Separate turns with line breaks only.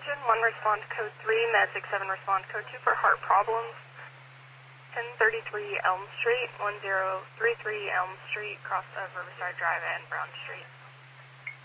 Engine 1 respond to code 3, Med 67 respond to code 2 for heart problems. 1033 Elm Street, 1033 Elm Street, cross of Riverside Drive and Brown Street.